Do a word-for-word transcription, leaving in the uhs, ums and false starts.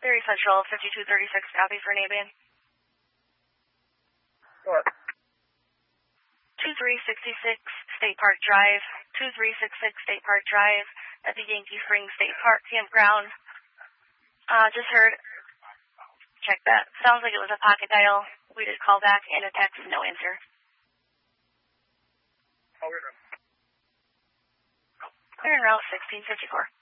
Theory Central, fifty-two thirty-six, copy for Nabian. What? two three six six State Park Drive, two three six six State Park Drive at the Yankee Springs State Park Campground. Uh, just heard, check that. Sounds like it was a pocket dial. We did call back and a text, no answer. Okay. Clear en route sixteen fifty-four.